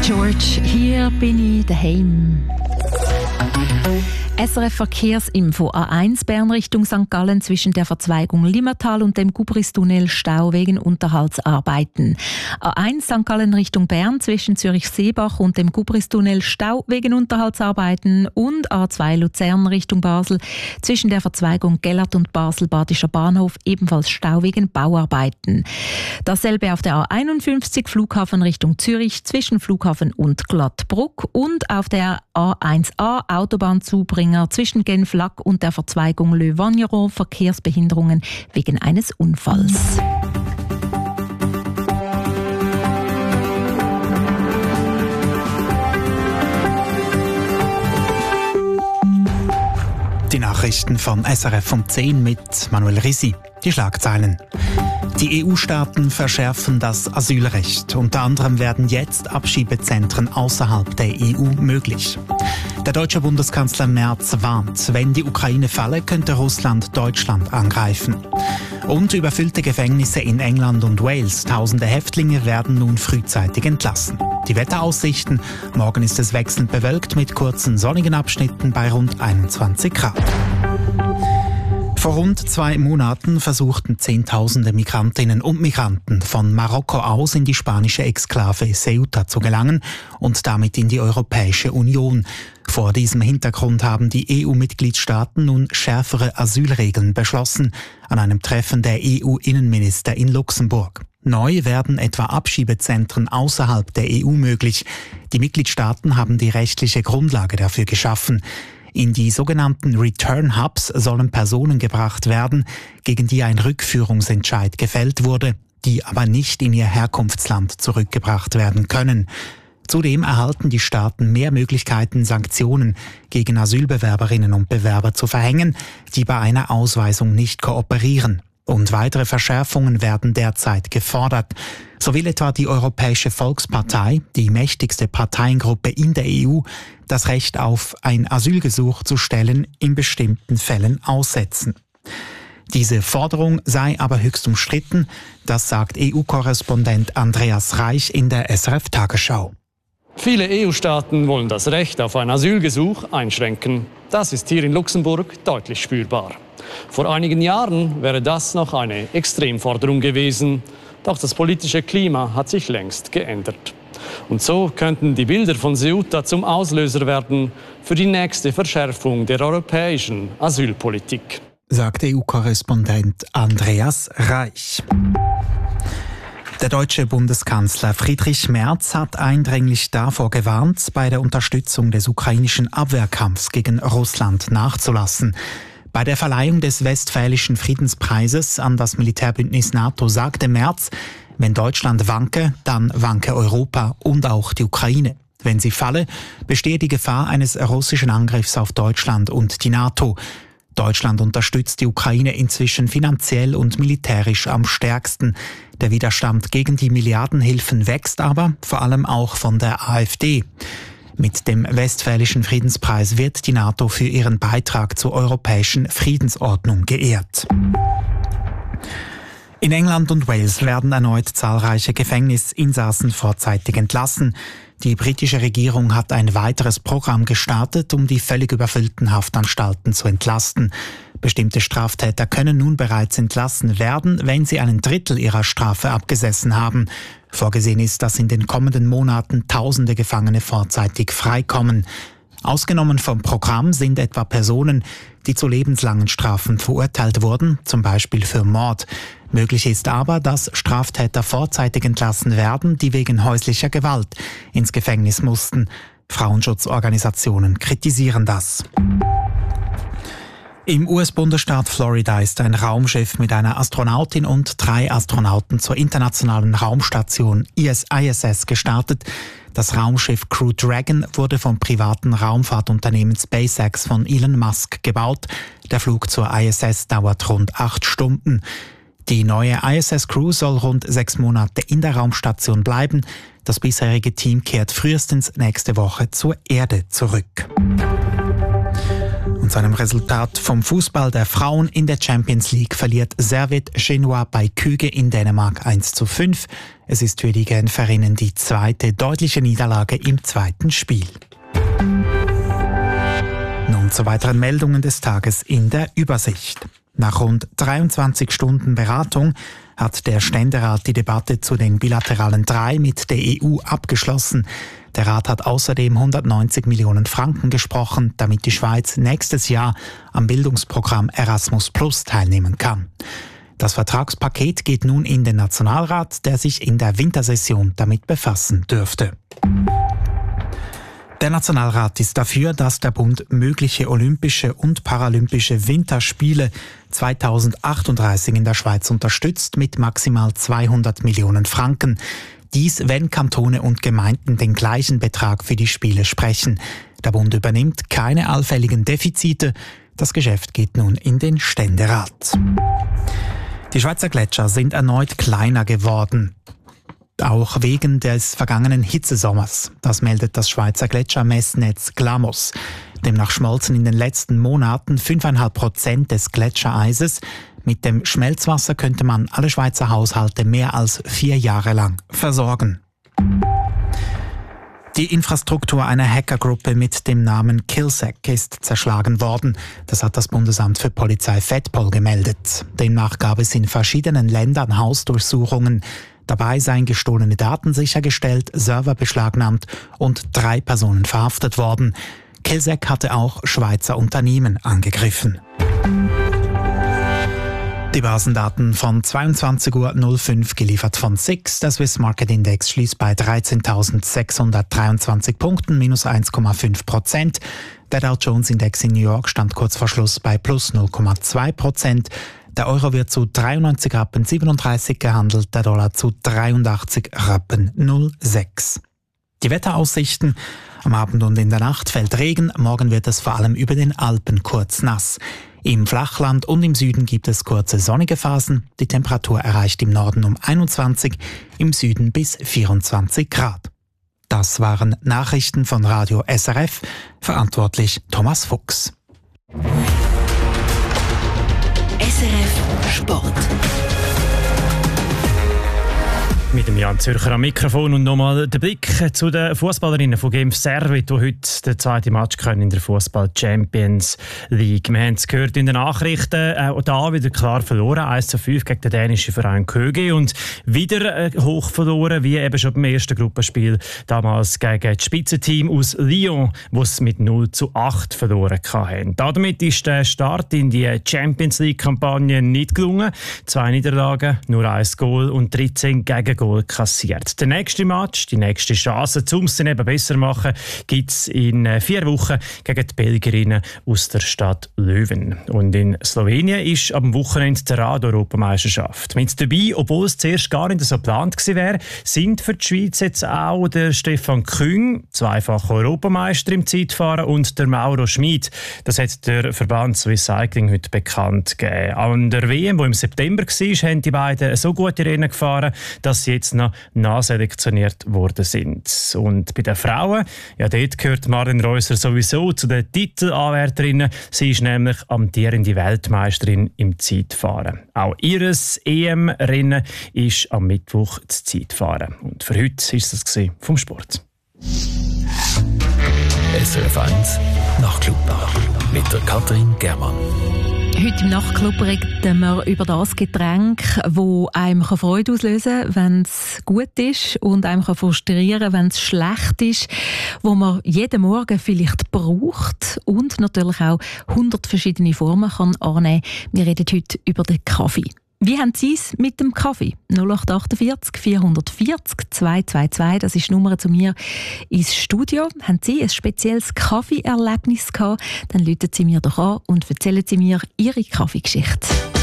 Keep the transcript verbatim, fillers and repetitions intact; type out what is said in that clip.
George, hier bin ich daheim. S R F Verkehrsinfo A eins Bern Richtung Sankt Gallen zwischen der Verzweigung Limmatal und dem Gubristunnel Stau wegen Unterhaltsarbeiten. A eins Sankt Gallen Richtung Bern zwischen Zürich-Seebach und dem Gubristunnel Stau wegen Unterhaltsarbeiten und A zwei Luzern Richtung Basel zwischen der Verzweigung Gellert und Basel-Badischer Bahnhof ebenfalls Stau wegen Bauarbeiten. Dasselbe auf der A einundfünfzig Flughafen Richtung Zürich zwischen Flughafen und Glattbruck und auf der A eins A Autobahnzubringer zwischen Genf-Lac und der Verzweigung Le Vagneron Verkehrsbehinderungen wegen eines Unfalls. Die Nachrichten von S R F um zehn mit Manuel Risi. Die Schlagzeilen. Die E U-Staaten verschärfen das Asylrecht. Unter anderem werden jetzt Abschiebezentren außerhalb der E U möglich. Der deutsche Bundeskanzler Merz warnt, wenn die Ukraine falle, könnte Russland Deutschland angreifen. Und überfüllte Gefängnisse in England und Wales. Tausende Häftlinge werden nun frühzeitig entlassen. Die Wetteraussichten. Morgen ist es wechselnd bewölkt mit kurzen sonnigen Abschnitten bei rund einundzwanzig Grad. Vor rund zwei Monaten versuchten Zehntausende Migrantinnen und Migranten von Marokko aus in die spanische Exklave Ceuta zu gelangen und damit in die Europäische Union. Vor diesem Hintergrund haben die E U-Mitgliedstaaten nun schärfere Asylregeln beschlossen an einem Treffen der E U-Innenminister in Luxemburg. Neu werden etwa Abschiebezentren außerhalb der E U möglich. Die Mitgliedstaaten haben die rechtliche Grundlage dafür geschaffen. In die sogenannten Return Hubs sollen Personen gebracht werden, gegen die ein Rückführungsentscheid gefällt wurde, die aber nicht in ihr Herkunftsland zurückgebracht werden können. Zudem erhalten die Staaten mehr Möglichkeiten, Sanktionen gegen Asylbewerberinnen und Bewerber zu verhängen, die bei einer Ausweisung nicht kooperieren. Und weitere Verschärfungen werden derzeit gefordert. So will etwa die Europäische Volkspartei, die mächtigste Parteiengruppe in der E U, das Recht auf ein Asylgesuch zu stellen in bestimmten Fällen aussetzen. Diese Forderung sei aber höchst umstritten, das sagt E U-Korrespondent Andreas Reich in der S R F-Tagesschau. Viele E U-Staaten wollen das Recht auf ein Asylgesuch einschränken. Das ist hier in Luxemburg deutlich spürbar. Vor einigen Jahren wäre das noch eine Extremforderung gewesen. Doch das politische Klima hat sich längst geändert. Und so könnten die Bilder von Ceuta zum Auslöser werden für die nächste Verschärfung der europäischen Asylpolitik, sagt E U-Korrespondent Andreas Reich. Der deutsche Bundeskanzler Friedrich Merz hat eindringlich davor gewarnt, bei der Unterstützung des ukrainischen Abwehrkampfs gegen Russland nachzulassen. Bei der Verleihung des Westfälischen Friedenspreises an das Militärbündnis NATO sagte Merz, wenn Deutschland wanke, dann wanke Europa und auch die Ukraine. Wenn sie falle, bestehe die Gefahr eines russischen Angriffs auf Deutschland und die NATO. Deutschland unterstützt die Ukraine inzwischen finanziell und militärisch am stärksten. Der Widerstand gegen die Milliardenhilfen wächst aber, vor allem auch von der AfD. Mit dem Westfälischen Friedenspreis wird die NATO für ihren Beitrag zur europäischen Friedensordnung geehrt. In England und Wales werden erneut zahlreiche Gefängnisinsassen vorzeitig entlassen. Die britische Regierung hat ein weiteres Programm gestartet, um die völlig überfüllten Haftanstalten zu entlasten. Bestimmte Straftäter können nun bereits entlassen werden, wenn sie einen Drittel ihrer Strafe abgesessen haben. Vorgesehen ist, dass in den kommenden Monaten tausende Gefangene vorzeitig freikommen. Ausgenommen vom Programm sind etwa Personen, die zu lebenslangen Strafen verurteilt wurden, zum Beispiel für Mord. Möglich ist aber, dass Straftäter vorzeitig entlassen werden, die wegen häuslicher Gewalt ins Gefängnis mussten. Frauenschutzorganisationen kritisieren das. Im U S-Bundesstaat Florida ist ein Raumschiff mit einer Astronautin und drei Astronauten zur internationalen Raumstation I S S gestartet. Das Raumschiff Crew Dragon wurde vom privaten Raumfahrtunternehmen SpaceX von Elon Musk gebaut. Der Flug zur I S S dauert rund acht Stunden. Die neue I S S-Crew soll rund sechs Monate in der Raumstation bleiben. Das bisherige Team kehrt frühestens nächste Woche zur Erde zurück. Und zu einem Resultat vom Fußball der Frauen in der Champions League verliert Servette Genua bei Køge in Dänemark eins zu fünf. Es ist für die Genferinnen die zweite deutliche Niederlage im zweiten Spiel. Nun zu weiteren Meldungen des Tages in der Übersicht. Nach rund dreiundzwanzig Stunden Beratung hat der Ständerat die Debatte zu den bilateralen drei mit der E U abgeschlossen. Der Rat hat außerdem hundertneunzig Millionen Franken gesprochen, damit die Schweiz nächstes Jahr am Bildungsprogramm Erasmus Plus teilnehmen kann. Das Vertragspaket geht nun in den Nationalrat, der sich in der Wintersession damit befassen dürfte. Der Nationalrat ist dafür, dass der Bund mögliche olympische und paralympische Winterspiele zweitausendachtunddreißig in der Schweiz unterstützt mit maximal zweihundert Millionen Franken. Dies, wenn Kantone und Gemeinden den gleichen Betrag für die Spiele sprechen. Der Bund übernimmt keine allfälligen Defizite. Das Geschäft geht nun in den Ständerat. Die Schweizer Gletscher sind erneut kleiner geworden. Auch wegen des vergangenen Hitzesommers. Das meldet das Schweizer Gletschermessnetz Glamos. Demnach schmolzen in den letzten Monaten fünf Komma fünf Prozent des Gletschereises. Mit dem Schmelzwasser könnte man alle Schweizer Haushalte mehr als vier Jahre lang versorgen. Die Infrastruktur einer Hackergruppe mit dem Namen Killsec ist zerschlagen worden. Das hat das Bundesamt für Polizei Fedpol gemeldet. Demnach gab es in verschiedenen Ländern Hausdurchsuchungen. Dabei seien gestohlene Daten sichergestellt, Server beschlagnahmt und drei Personen verhaftet worden. Killsec hatte auch Schweizer Unternehmen angegriffen. Die Börsendaten von zweiundzwanzig Uhr fünf geliefert von S I X. Der Swiss Market Index schließt bei dreizehntausendsechshundertdreiundzwanzig Punkten, minus eins Komma fünf Prozent. Der Dow Jones Index in New York stand kurz vor Schluss bei plus null Komma zwei Prozent. Der Euro wird zu dreiundneunzig Rappen siebenunddreißig gehandelt, der Dollar zu dreiundachtzig Rappen null Komma sechs. Die Wetteraussichten: Am Abend und in der Nacht fällt Regen, morgen wird es vor allem über den Alpen kurz nass. Im Flachland und im Süden gibt es kurze sonnige Phasen. Die Temperatur erreicht im Norden um einundzwanzig, im Süden bis vierundzwanzig Grad. Das waren Nachrichten von Radio S R F, verantwortlich Thomas Fuchs. S R F Sport. Mit dem Jan Zürcher am Mikrofon und nochmal der Blick zu den Fußballerinnen von Genf Servet, die heute den zweiten Match können in der Fußball Champions League. Wir haben es gehört in den Nachrichten, auch da wieder klar verloren, eins zu fünf gegen den dänischen Verein Køge und wieder hoch verloren, wie eben schon beim ersten Gruppenspiel damals gegen das Spitzenteam aus Lyon, wo es mit null zu acht verloren hatten. Damit ist der Start in die Champions League-Kampagne nicht gelungen. Zwei Niederlagen, nur ein Goal und dreizehn Gegengol kassiert. Der nächste Match, die nächste Chance, um es dann eben besser zu machen, gibt es in vier Wochen gegen die Belgierinnen aus der Stadt Löwen. Und in Slowenien ist am Wochenende die Rad-Europameisterschaft. Mit dabei, obwohl es zuerst gar nicht so geplant gewesen wäre, sind für die Schweiz jetzt auch der Stefan Küng, zweifacher Europameister im Zeitfahren, und der Mauro Schmid. Das hat der Verband Swiss Cycling heute bekannt gegeben. An der W M, die im September war, haben die beiden so gute Rennen gefahren, dass sie jetzt noch nachselektioniert worden sind. Und bei den Frauen, ja, dort gehört Marlen Reusser sowieso zu den Titelanwärterinnen. Sie ist nämlich amtierende Weltmeisterin im Zeitfahren. Auch ihres E M-Rennen ist am Mittwoch das Zeitfahren. Und für heute ist das vom Sport. S R F eins Nachtclub mit der Katrin Germann. Heute im Nachtclub reden wir über das Getränk, das einem Freude auslösen kann, wenn es gut ist, und einem frustrieren kann, wenn es schlecht ist, wo man jeden Morgen vielleicht braucht und natürlich auch hundert verschiedene Formen kann annehmen kann. Wir reden heute über den Kaffee. Wie haben Sie es mit dem Kaffee? null acht achtundvierzig vierhundertvierzig zweihundertzweiundzwanzig, das ist die Nummer zu mir ins Studio. Haben Sie ein spezielles Kaffee-Erlebnis gehabt? Dann rufen Sie mir doch an und erzählen Sie mir Ihre Kaffeegeschichte.